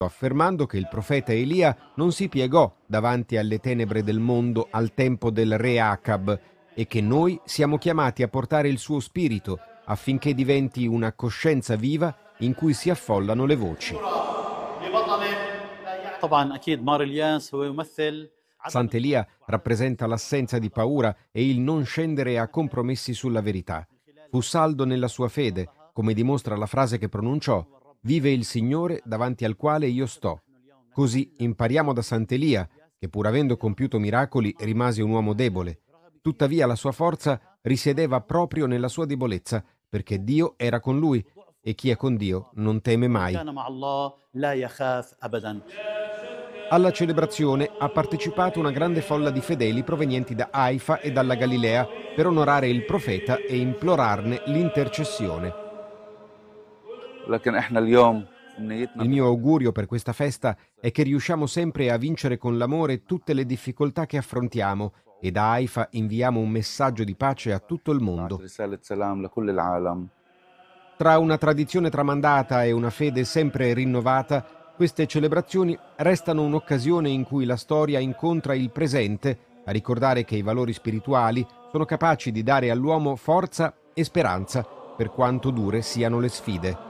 affermando che il profeta Elia non si piegò davanti alle tenebre del mondo al tempo del re Acab e che noi siamo chiamati a portare il suo spirito affinché diventi una coscienza viva in cui si affollano le voci. طبعا أكيد مار الياس هو يمثل Sant'Elia rappresenta l'assenza di paura e il non scendere a compromessi sulla verità. Fu saldo nella sua fede, come dimostra la frase che pronunciò: «Vive il Signore davanti al quale io sto». Così impariamo da Sant'Elia, che pur avendo compiuto miracoli rimase un uomo debole. Tuttavia la sua forza risiedeva proprio nella sua debolezza, perché Dio era con lui e chi è con Dio non teme mai. كان مع الله لا يخاف أبدا. Alla celebrazione ha partecipato una grande folla di fedeli provenienti da Haifa e dalla Galilea per onorare il profeta e implorarne l'intercessione. لكن احنا اليوم نيتنا Il mio augurio per questa festa è che riusciamo sempre a vincere con l'amore tutte le difficoltà che affrontiamo e da Haifa inviamo un messaggio di pace a tutto il mondo. رسالة سلام لكل العالم. Tra una tradizione tramandata e una fede sempre rinnovata, queste celebrazioni restano un'occasione in cui la storia incontra il presente, a ricordare che i valori spirituali sono capaci di dare all'uomo forza e speranza, per quanto dure siano le sfide.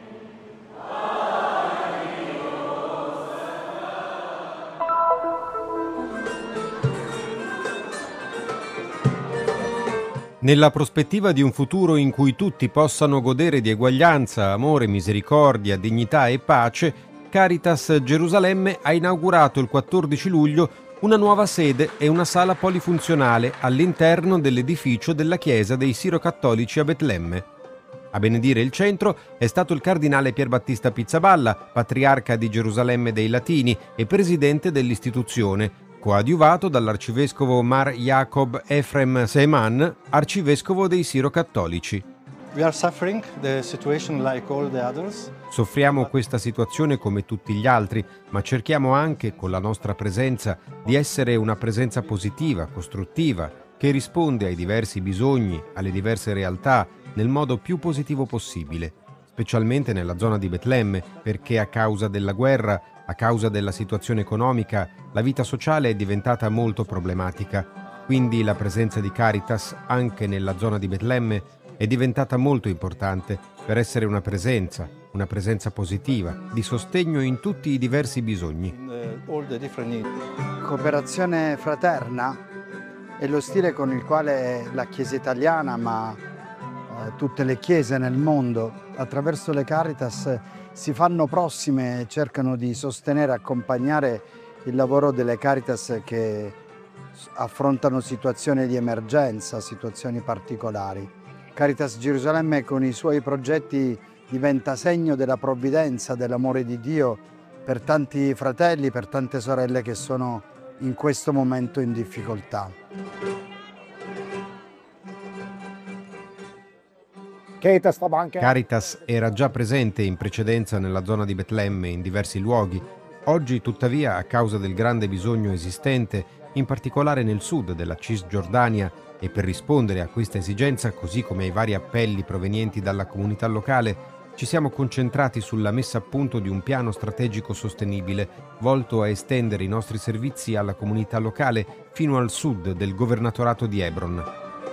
Nella prospettiva di un futuro in cui tutti possano godere di eguaglianza, amore, misericordia, dignità e pace, Caritas Gerusalemme ha inaugurato il 14 luglio una nuova sede e una sala polifunzionale all'interno dell'edificio della chiesa dei Siro-Cattolici a Betlemme. A benedire il centro è stato il cardinale Pierbattista Pizzaballa, patriarca di Gerusalemme dei Latini e presidente dell'istituzione, coadiuvato dall'arcivescovo Mar Jacob Efrem Seeman, arcivescovo dei Siro-Cattolici. We are suffering the situation like all the others. Soffriamo questa situazione come tutti gli altri, ma cerchiamo anche, con la nostra presenza, di essere una presenza positiva, costruttiva, che risponde ai diversi bisogni, alle diverse realtà, nel modo più positivo possibile, specialmente nella zona di Betlemme, perché a causa della guerra, a causa della situazione economica, la vita sociale è diventata molto problematica. Quindi la presenza di Caritas anche nella zona di Betlemme è diventata molto importante per essere una presenza positiva, di sostegno in tutti i diversi bisogni. All the different needs. Cooperazione fraterna è lo stile con il quale la Chiesa italiana, ma tutte le chiese nel mondo, attraverso le Caritas, si fanno prossime e cercano di sostenere e accompagnare il lavoro delle Caritas che affrontano situazioni di emergenza, situazioni particolari. Caritas Gerusalemme con i suoi progetti diventa segno della provvidenza, dell'amore di Dio per tanti fratelli, per tante sorelle che sono in questo momento in difficoltà. Caritas era già presente in precedenza nella zona di Betlemme in diversi luoghi. Oggi, tuttavia, a causa del grande bisogno esistente, in particolare nel sud della Cisgiordania, e per rispondere a questa esigenza, così come ai vari appelli provenienti dalla comunità locale, ci siamo concentrati sulla messa a punto di un piano strategico sostenibile, volto a estendere i nostri servizi alla comunità locale fino al sud del governatorato di Hebron.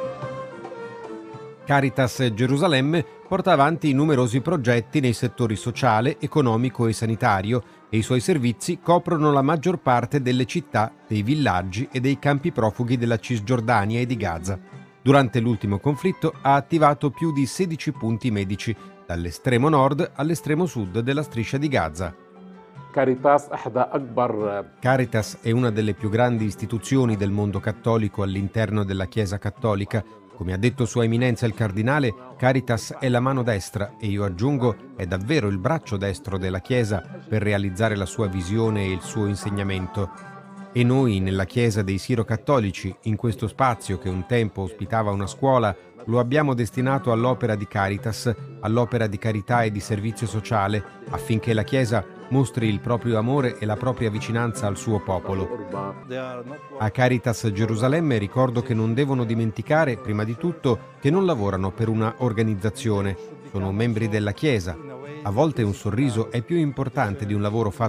Caritas Gerusalemme porta avanti numerosi progetti nei settori sociale, economico e sanitario e i suoi servizi coprono la maggior parte delle città, dei villaggi e dei campi profughi della Cisgiordania e di Gaza. Durante l'ultimo conflitto ha attivato più di 16 punti medici, dall'estremo nord all'estremo sud della striscia di Gaza. Caritas è una delle più grandi istituzioni del mondo cattolico all'interno della Chiesa cattolica. Come ha detto Sua Eminenza il Cardinale, Caritas è la mano destra e io aggiungo è davvero il braccio destro della Chiesa per realizzare la sua visione e il suo insegnamento. E noi nella Chiesa dei Siro-Cattolici, in questo spazio che un tempo ospitava una scuola, lo abbiamo destinato all'opera di Caritas, all'opera di carità e di servizio sociale, affinché la Chiesa mostri il proprio amore e la propria vicinanza al suo popolo. A Caritas Gerusalemme ricordo che non devono dimenticare, prima di tutto, che non lavorano per una organizzazione, sono membri della Chiesa. A volte un sorriso è più importante di un lavoro fatto